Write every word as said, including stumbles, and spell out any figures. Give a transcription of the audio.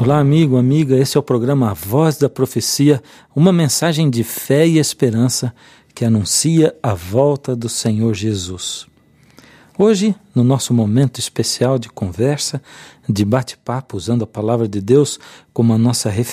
Olá, amigo, amiga, esse é o programa A Voz da Profecia, uma mensagem de fé e esperança que anuncia a volta do Senhor Jesus. Hoje, no nosso momento especial de conversa, de bate-papo, usando a palavra de Deus como a nossa referência,